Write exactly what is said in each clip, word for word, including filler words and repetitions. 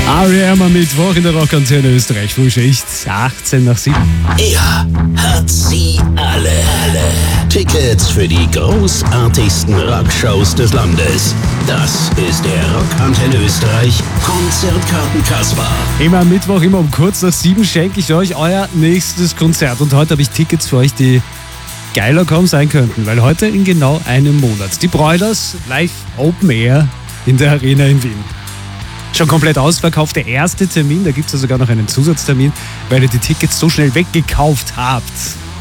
R E M am Mittwoch in der Rockantenne Österreich. Frühschicht, achtzehn nach sieben. Er hat sie alle. alle. Tickets für die großartigsten Rockshows des Landes. Das ist der Rockantenne Österreich Konzertkarten-Kasper. Immer am Mittwoch, immer um kurz nach sieben schenke ich euch euer nächstes Konzert. Und heute habe ich Tickets für euch, die geiler kaum sein könnten, weil heute in genau einem Monat die Broilers live Open Air in der Arena in Wien. Schon komplett ausverkauft, der erste Termin, da gibt es ja sogar noch einen Zusatztermin, weil ihr die Tickets so schnell weggekauft habt.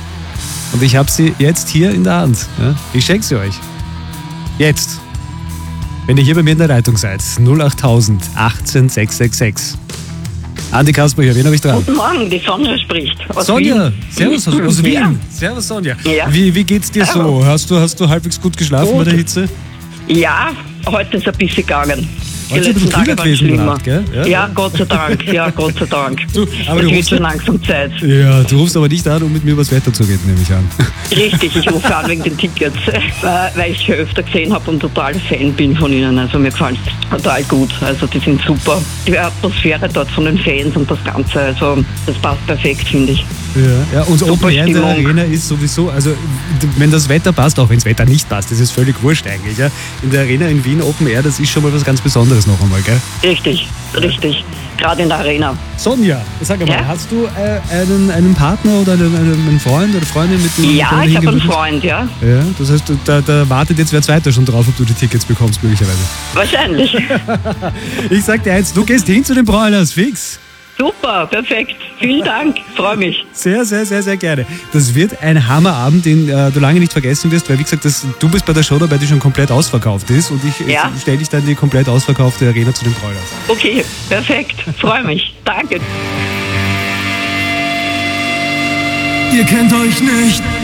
Und ich habe sie jetzt hier in der Hand. Ja? Ich schenke sie euch. Jetzt. Wenn ihr hier bei mir in der Leitung seid. null acht null null achtzehn sechs sechs sechs. Andi Kasper hier, wen habe ich dran? Guten Morgen, die Sonja spricht. Aus Sonja, Wien. servus aus, aus Wien. Ja. Servus Sonja. Ja. Wie, wie geht's dir Hallo. so? Hast du, hast du halbwegs gut geschlafen Gut. bei der Hitze? Ja, heute ist ein bisschen gegangen. Die Heute ist ein letzten bisschen Tage kühler waren gewesen, schlimmer. Nacht, gell? Ja. Ja, Gott sei Dank, ja, Gott sei Dank. Du, aber es du wird rufst, schon langsam Zeit. ja, du rufst aber nicht an, um mit mir über das Wetter zu reden, nehme ich an. Richtig, ich rufe an wegen den Tickets, äh, weil ich schon öfter gesehen habe und total Fan bin von ihnen. Also mir gefällt es total gut. Also die sind super. Die Atmosphäre dort von den Fans und das Ganze, also das passt perfekt, finde ich. Ja, ja, und Super Open Air in der Stimmung. Arena ist sowieso, also wenn das Wetter passt, auch wenn das Wetter nicht passt, das ist völlig wurscht eigentlich. Ja. In der Arena in Wien Open Air, das ist schon mal was ganz Besonderes noch einmal, gell? Richtig, richtig. Gerade in der Arena. Sonja, sag mal, Ja? hast du äh, einen, einen Partner oder einen, einen, einen Freund oder Freundin mit dem Ja, du ich habe einen hingehen Freund, ja. würdest? Ja, das heißt, da, da wartet jetzt wer Zweiter schon drauf, ob du die Tickets bekommst, möglicherweise. Wahrscheinlich. Ich sag dir eins, du gehst hin zu den Broilers, fix. Super, perfekt. Vielen Dank, freue mich. Sehr, sehr, sehr, sehr gerne. Das wird ein Hammerabend, den äh, du lange nicht vergessen wirst, weil wie gesagt, das, du bist bei der Show dabei, die schon komplett ausverkauft ist und ich Ja. stelle dich dann in die komplett ausverkaufte Arena zu den Broilers. Okay, perfekt, freue mich. Danke. Ihr kennt euch nicht.